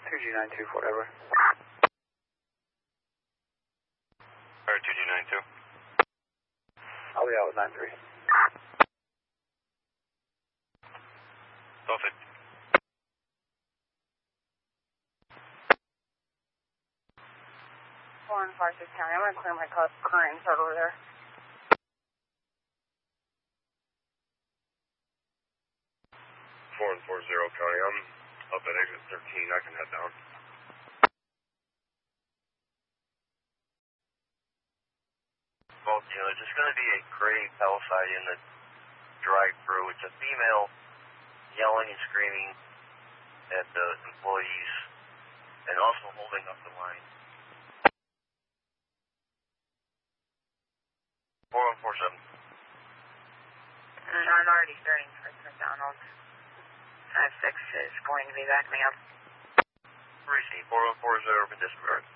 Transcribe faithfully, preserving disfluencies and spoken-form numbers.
two G nine two, whatever. Alright, two G nine two. I'll be out with nine three. twelve fifty. four and four six County. I'm going to clear my car current and start over there. four and four zero County. I'm up at exit thirteen. I can head down. Well, you know, there's just going to be a gray Palisade in the drive-through. It's a female yelling and screaming at the employees and also holding up the line. four one four seven. Mm, I'm already starting for McDonald's. five six is going to be backing me up. Receive four one four zero for disregard.